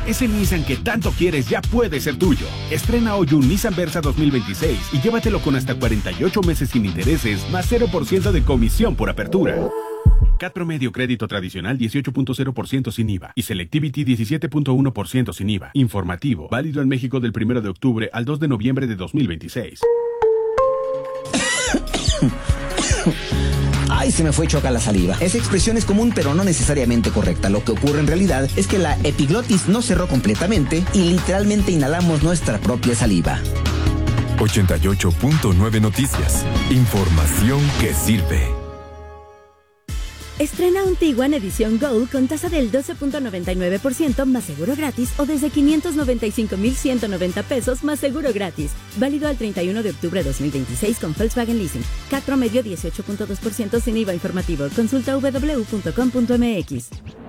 Ese Nissan que tanto quieres ya puede ser tuyo. Estrena hoy un Nissan Versa 2026 y llévatelo con hasta 48 meses sin intereses, más 0% de comisión por apertura. CAT promedio crédito tradicional 18.0% sin IVA y Selectivity 17.1% sin IVA. Informativo, válido en México del 1 de octubre al 2 de noviembre de 2026. ¡Ay, se me fue choca la saliva! Esa expresión es común, pero no necesariamente correcta. Lo que ocurre en realidad es que la epiglotis no cerró completamente y literalmente inhalamos nuestra propia saliva. 88.9 Noticias. Información que sirve. Estrena un Tiguan edición Gold con tasa del 12.99% más seguro gratis o desde 595,190 pesos más seguro gratis. Válido al 31 de octubre de 2026 con Volkswagen Leasing. CAT promedio 18.2% sin IVA informativo. Consulta www.com.mx.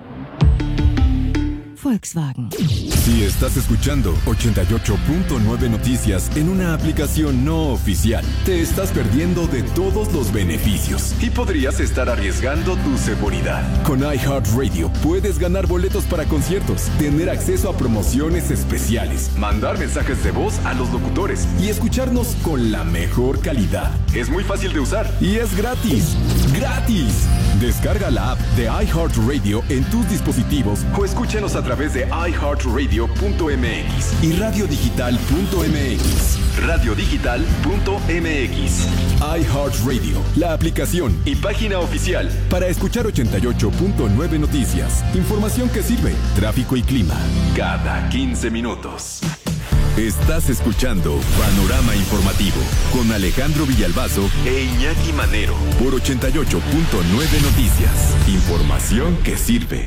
Volkswagen. Si estás escuchando 88.9 Noticias en una aplicación no oficial, te estás perdiendo de todos los beneficios y podrías estar arriesgando tu seguridad. Con iHeartRadio puedes ganar boletos para conciertos, tener acceso a promociones especiales, mandar mensajes de voz a los locutores y escucharnos con la mejor calidad. Es muy fácil de usar y es gratis. ¡Gratis! Descarga la app de iHeartRadio en tus dispositivos o escúchanos a través de iHeartRadio.mx y radiodigital.mx. Radiodigital.mx. iHeartRadio, la aplicación y página oficial para escuchar 88.9 Noticias. Información que sirve, tráfico y clima, cada 15 minutos. Estás escuchando Panorama Informativo con Alejandro Villalbazo e Iñaki Manero por 88.9 Noticias. Información que sirve.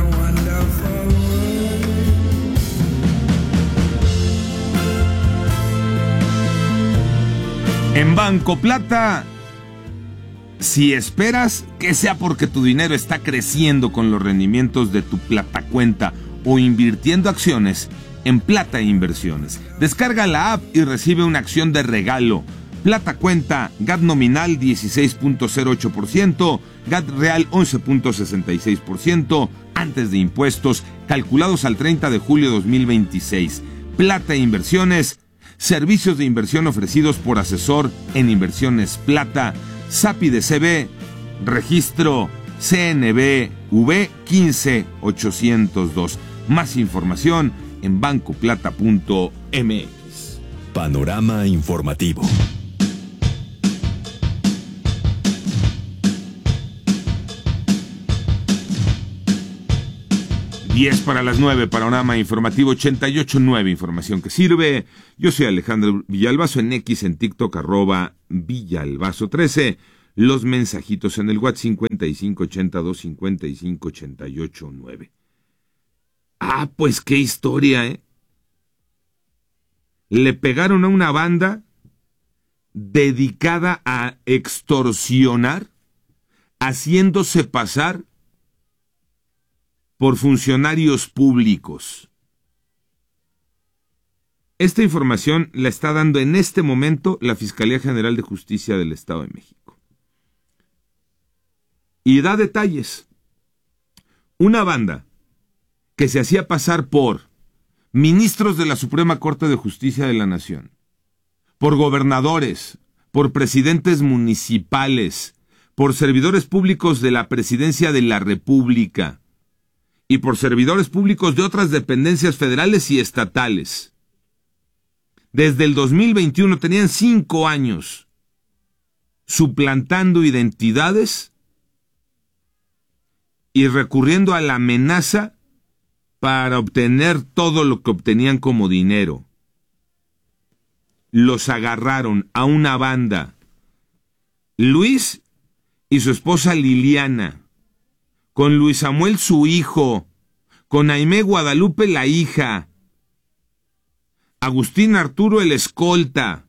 En Banco Plata, si esperas que sea porque tu dinero está creciendo con los rendimientos de tu Plata Cuenta o invirtiendo acciones, en Plata Inversiones. Descarga la app y recibe una acción de regalo. Plata Cuenta, GAT nominal 16.08%, GAT real 11.66%, antes de impuestos, calculados al 30 de julio de 2026. Plata Inversiones, servicios de inversión ofrecidos por asesor en Inversiones Plata, SAPI de CB, registro CNBV 15802. Más información en bancoplata.mx. Panorama Informativo. Diez para las 9, Panorama Informativo 88.9, información que sirve. Yo soy Alejandro Villalbazo, en X, en TikTok, @Villalbazo13. Los mensajitos en el WhatsApp 5582-5588-9. Ah, pues qué historia, ¿eh? Le pegaron a una banda dedicada a extorsionar, haciéndose pasar por funcionarios públicos. Esta información la está dando en este momento la Fiscalía General de Justicia del Estado de México. Y da detalles. Una banda que se hacía pasar por ministros de la Suprema Corte de Justicia de la Nación, por gobernadores, por presidentes municipales, por servidores públicos de la Presidencia de la República y por servidores públicos de otras dependencias federales y estatales. Desde el 2021 tenían 5 años suplantando identidades y recurriendo a la amenaza para obtener todo lo que obtenían como dinero. Los agarraron a una banda, Luis y su esposa Liliana, con Luis Samuel su hijo, con Aimé Guadalupe la hija, Agustín Arturo el escolta.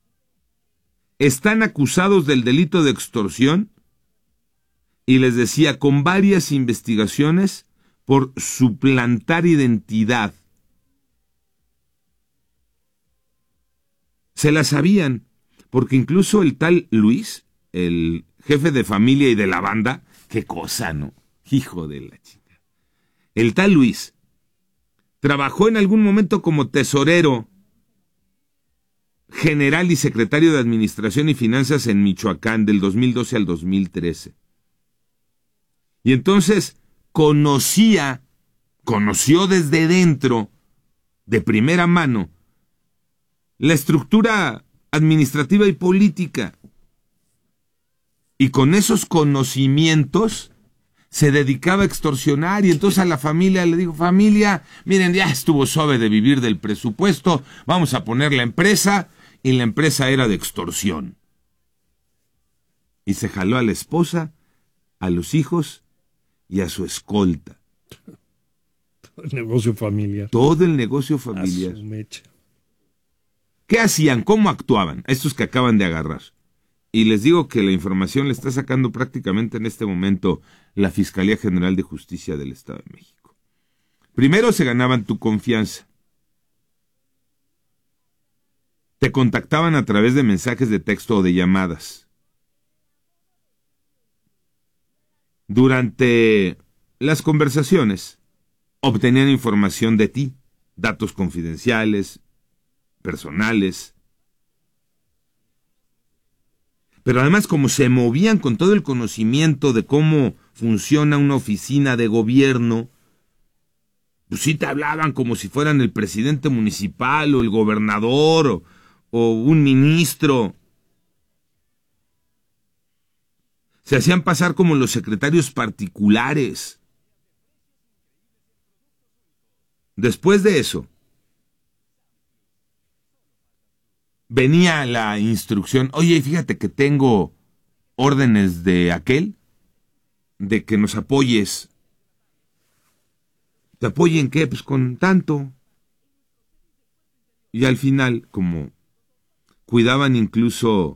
Están acusados del delito de extorsión y les decía, con varias investigaciones por suplantar identidad. Se la sabían, porque incluso el tal Luis, el jefe de familia y de la banda, qué cosa, ¿no? Hijo de la chica. El tal Luis Trabajó en algún momento como tesorero general y secretario de Administración y Finanzas en Michoacán del 2012 al 2013. Y entonces conoció desde dentro, de primera mano, la estructura administrativa y política. Y con esos conocimientos se dedicaba a extorsionar, y entonces a la familia le dijo: familia, miren, ya estuvo suave de vivir del presupuesto, vamos a poner la empresa, y la empresa era de extorsión. Y se jaló a la esposa, a los hijos y a su escolta. Todo el negocio familiar. Todo el negocio familiar. A su mecha. ¿Qué hacían? ¿Cómo actuaban? Estos que acaban de agarrar. Y les digo que la información la está sacando prácticamente en este momento la Fiscalía General de Justicia del Estado de México. Primero se ganaban tu confianza. Te contactaban a través de mensajes de texto o de llamadas. Durante las conversaciones obtenían información de ti, datos confidenciales, personales. Pero además, como se movían con todo el conocimiento de cómo funciona una oficina de gobierno, pues sí te hablaban como si fueran el presidente municipal o el gobernador o un ministro. Se hacían pasar como los secretarios particulares. Después de eso, venía la instrucción: oye, fíjate que tengo órdenes de aquel, de que nos apoyes. ¿Te apoyen qué? Pues con tanto. Y al final, como cuidaban incluso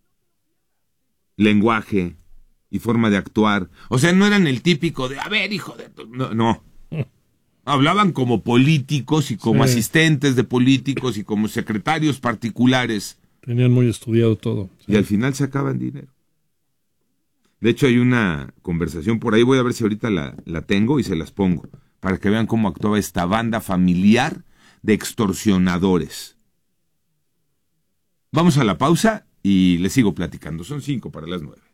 lenguaje y forma de actuar, o sea, no eran el típico de, a ver, hijo de... No. Hablaban como políticos y como asistentes de políticos y como secretarios particulares. Tenían muy estudiado todo. Sí. Y al final sacaban dinero. De hecho, hay una conversación por ahí, voy a ver si ahorita la tengo y se las pongo, para que vean cómo actuaba esta banda familiar de extorsionadores. Vamos a la pausa y les sigo platicando. Son 5 para las 9.